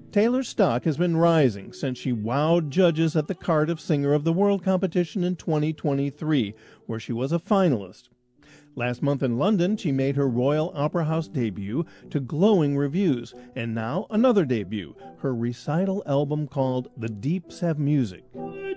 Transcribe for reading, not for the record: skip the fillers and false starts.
Taylor's stock has been rising since she wowed judges at the Cardiff Singer of the World competition in 2023, where she was a finalist. Last month in London, she made her Royal Opera House debut to glowing reviews, and now another debut, her recital album called The Deeps Have Music.